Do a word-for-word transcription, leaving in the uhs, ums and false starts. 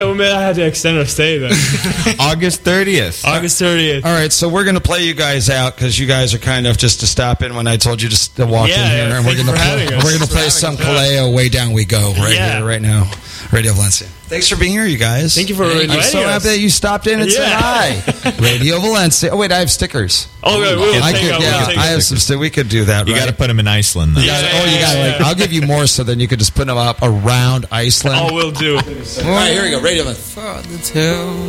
Oh, man, I had to extend our stay then. August thirtieth. August thirtieth. All right, so we're going to play you guys out because you guys are kind of just to stop in when I told you to, to walk Yeah, in here. yeah, and we're thanks going to for play, having us. we're going to play some Kaleo Way Down We Go right Yeah. here, right now. Radio Valencia. Thanks for being here, you guys. Thank you for I'm inviting so us. happy that you stopped in and said Yeah. hi. Radio Valencia. Oh, wait, I have stickers. Oh, good. We'll I take could, out, yeah, we'll take I have out. some stickers. We could do that, You right? got to put them in Iceland, though. You gotta- oh, you got to, Yeah. like, I'll give you more so then you could just put them up around Iceland. Oh, we'll do. All right, here we go. Radio Valencia. For the town.